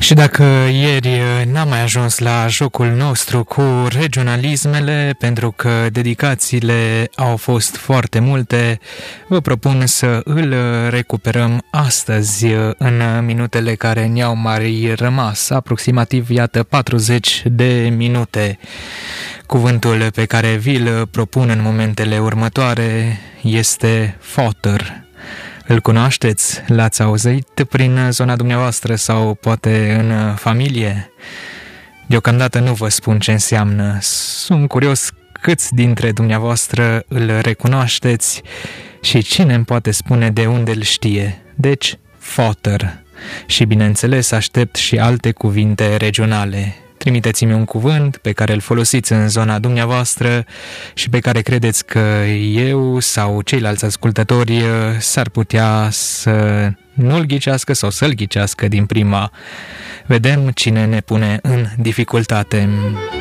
Și dacă ieri n-am mai ajuns la jocul nostru cu regionalismele, pentru că dedicațiile au fost foarte multe, vă propun să îl recuperăm astăzi în minutele care ne-au mai rămas, aproximativ, iată, 40 de minute. Cuvântul pe care vi-l propun în momentele următoare este fodder. Îl cunoașteți? L-ați auzit prin zona dumneavoastră sau poate în familie? Deocamdată nu vă spun ce înseamnă. Sunt curios câți dintre dumneavoastră îl recunoașteți și cine îmi poate spune de unde îl știe. Deci, fodder. Și bineînțeles aștept și alte cuvinte regionale. Trimiteți-mi un cuvânt pe care îl folosiți în zona dumneavoastră și pe care credeți că eu sau ceilalți ascultători s-ar putea să nu-l ghicească sau să-l ghicească din prima. Vedem cine ne pune în dificultate.